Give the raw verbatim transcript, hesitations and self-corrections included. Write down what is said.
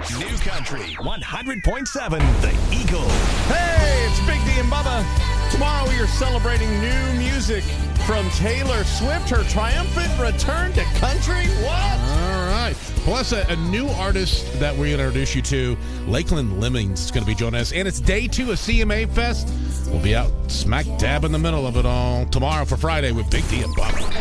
New Country one hundred point seven, The Eagle. Hey, it's Big D and Bubba. Tomorrow we are celebrating new music from Taylor Swift, her triumphant return to country. What? All right. Plus, a, a new artist that we're going to introduce you to, Lakeland Lemmings, is going to be joining us. And it's day two of C M A Fest. We'll be out smack dab in the middle of it all tomorrow for Friday with Big D and Bubba.